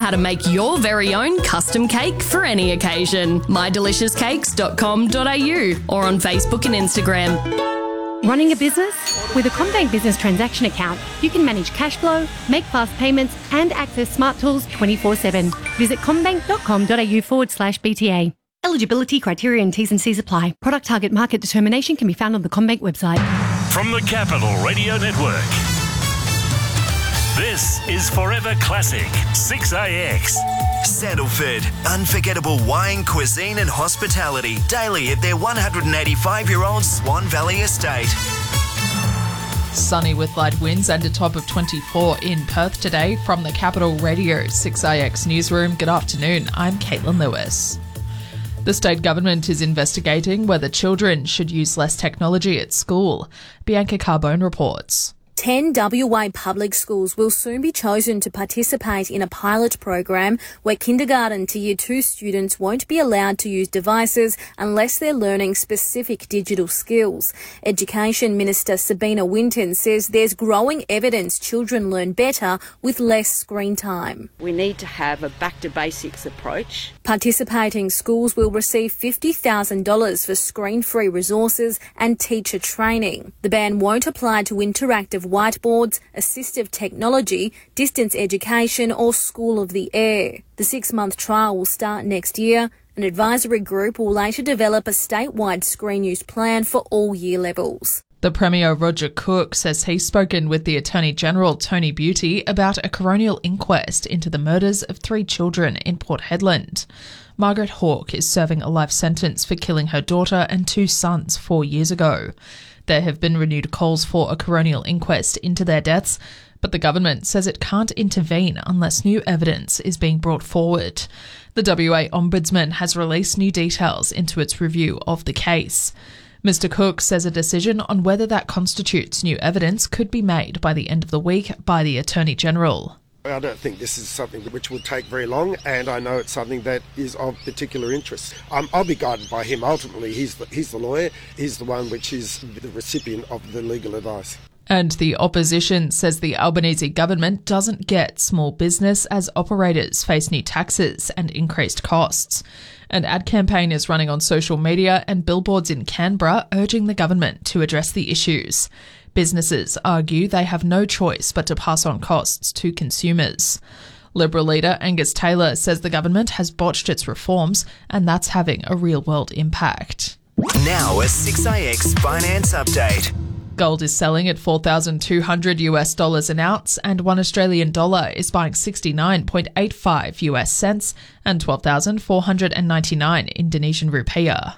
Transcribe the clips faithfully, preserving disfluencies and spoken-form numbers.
how to make your very own custom cake for any occasion. my delicious cakes dot com dot a u or on Facebook and Instagram. Running a business? With a CommBank Business Transaction Account, you can manage cash flow, make fast payments and access smart tools twenty-four seven. Visit commbank dot com dot a u forward slash B T A. Eligibility, criteria and T's and C's apply. Product target market determination can be found on the CommBank website. From the Capital Radio Network, this is Forever Classic six A X. Sandalford, unforgettable wine, cuisine and hospitality daily at their one hundred eighty-five-year-old Swan Valley estate. Sunny with light winds and a top of twenty-four in Perth today. From the Capital Radio six A X newsroom, good afternoon, I'm Caitlin Lewis. The state government is investigating whether children should use less technology at school. Bianca Carbone reports. ten W A public schools will soon be chosen to participate in a pilot program where kindergarten to year two students won't be allowed to use devices unless they're learning specific digital skills. Education Minister Sabina Winton says there's growing evidence children learn better with less screen time. We need to have a back to basics approach. Participating schools will receive fifty thousand dollars for screen-free resources and teacher training. The ban won't apply to interactive whiteboards, assistive technology, distance education or School of the Air. The six-month trial will start next year. An advisory group will later develop a statewide screen use plan for all year levels. The Premier Roger Cook says he's spoken with the Attorney General Tony Beauty about a coronial inquest into the murders of three children in Port Hedland. Margaret Hawke is serving a life sentence for killing her daughter and two sons four years ago. There have been renewed calls for a coronial inquest into their deaths, but the government says it can't intervene unless new evidence is being brought forward. The W A Ombudsman has released new details into its review of the case. Mister Cook says a decision on whether that constitutes new evidence could be made by the end of the week by the Attorney General. I don't think this is something which will take very long, and I know it's something that is of particular interest. Um, I'll be guided by him. Ultimately, he's the, he's the lawyer. He's the one which is the recipient of the legal advice. And the opposition says the Albanese government doesn't get small business as operators face new taxes and increased costs. An ad campaign is running on social media and billboards in Canberra urging the government to address the issues. Businesses argue they have no choice but to pass on costs to consumers. Liberal leader Angus Taylor says the government has botched its reforms and that's having a real-world impact. Now a six A X finance update. Gold is selling at four thousand two hundred US dollars an ounce and one Australian dollar is buying sixty-nine point eight five US cents and twelve thousand four hundred ninety-nine Indonesian rupiah.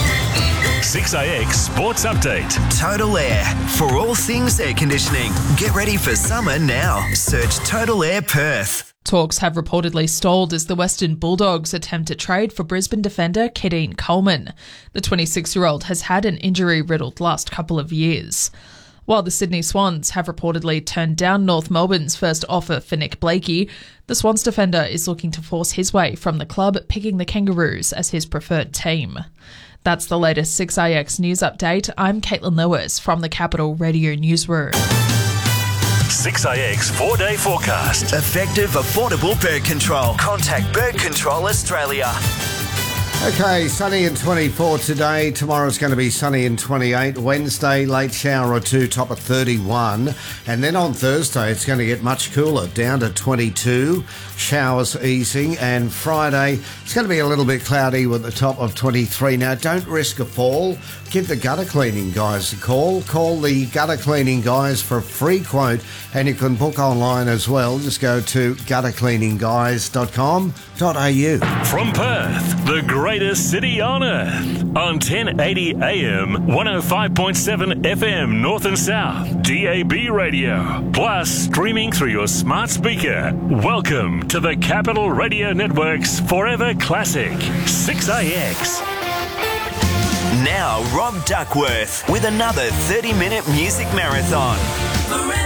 six A X Sports Update. Total Air. For all things air conditioning. Get ready for summer now. Search Total Air Perth. Talks have reportedly stalled as the Western Bulldogs attempt to trade for Brisbane defender Kadeen Coleman. The twenty-six-year-old has had an injury-riddled last couple of years. While the Sydney Swans have reportedly turned down North Melbourne's first offer for Nick Blakey, the Swans defender is looking to force his way from the club, picking the Kangaroos as his preferred team. That's the latest six A X news update. I'm Caitlin Lewis from the Capital Radio Newsroom. six A X four-day forecast. Effective, affordable bird control. Contact Bird Control Australia. Okay, sunny and twenty-four today. Tomorrow's going to be sunny and twenty-eight. Wednesday, late shower or two, top of thirty-one. And then on Thursday, it's going to get much cooler, down to twenty-two. Showers easing. And Friday, it's going to be a little bit cloudy with the top of twenty-three. Now, don't risk a fall. Give the gutter cleaning guys a call. Call the gutter cleaning guys for a free quote. And you can book online as well. Just go to gutter cleaning guys dot com dot a u. From Perth, the greatest city on earth. On ten eighty A M, one oh five point seven F M North and South, D A B radio. Plus, streaming through your smart speaker. Welcome to the Capital Radio Network's Forever Classic six A X. Now, Rob Duckworth with another thirty-minute music marathon.